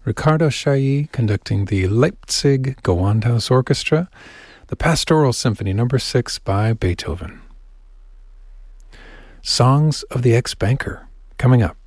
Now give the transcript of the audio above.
Ricardo Chailly conducting the Leipzig Gewandhaus Orchestra, the Pastoral Symphony No. 6 by Beethoven. Songs of the Ex-Banker, coming up.